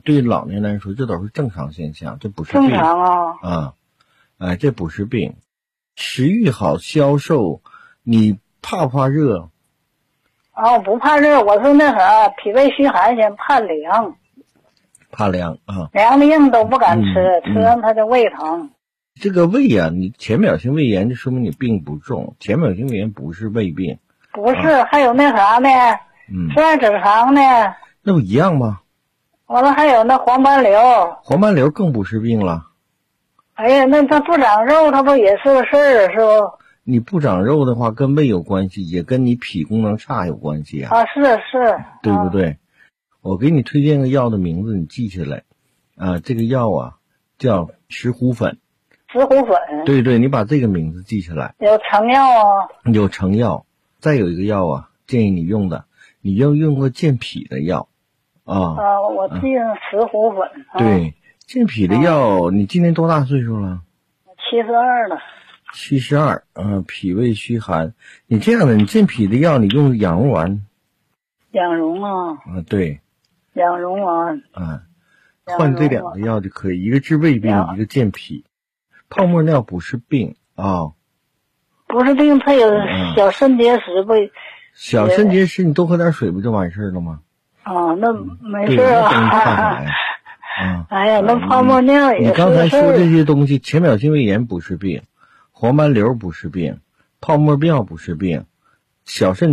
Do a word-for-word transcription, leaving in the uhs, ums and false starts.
对于老年人来说，这都是正常现象，这不是病。 正常啊。 啊，哎，这不是病。食欲好，消瘦，你怕不怕热？ 啊，我不怕热，我是那啥，脾胃虚寒先怕凉。 怕凉啊。 凉的硬都不敢吃， 嗯嗯、 吃完它就胃疼。 这个胃啊，你浅表性胃炎，就说明你病不重。浅表性胃炎不是胃病。 不是， 啊、 还有那啥呢？ 嗯， 十二指肠呢？ 那不一样吗？ 完了还有那黄斑瘤。 黄斑瘤更不是病了。 哎呀，那它不长肉，它不也是个事儿，是不？ 你不长肉的话，跟胃有关系，也跟你脾功能差有关系啊。 啊，是是， 对不对？啊、我给你推荐个药的名字，你记下来。啊，这个药啊叫石斛粉。 石斛粉。 对对，你把这个名字记下来。 有成药啊。 有成药。再有一个药啊，建议你用的，你要用个健脾的药。啊。 啊，我记得石斛粉。 啊、对，健脾的药，啊、你今年多大岁数了？ 七十二了。 七十二，嗯，脾胃虚寒。你这样的，你健脾的药，你用养荣丸。 养荣啊。 啊，对。 养荣丸。 啊，换这两个药就可以，一个治胃病，一个健脾。泡沫尿不是病啊。 不是病，它有小肾结石不？ 小肾结石，你多喝点水不就完事了吗？ 啊，那没事啊。 嗯、怕啥呀？啊， 哎呀，那泡沫尿也是。 你刚才说这些东西，浅表性胃炎不是病，黄斑瘤不是病，泡沫尿不是病，小肾